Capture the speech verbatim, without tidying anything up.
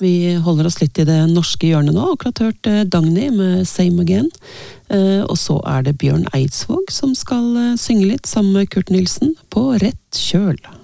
Vi holder oss litt i det norske hjørnet nå, akkurat hørt Dagny med Same Again. Og så er det Bjørn Eidsvåg som skal synge litt sammen med Kurt Nilsen på Rett Kjøl.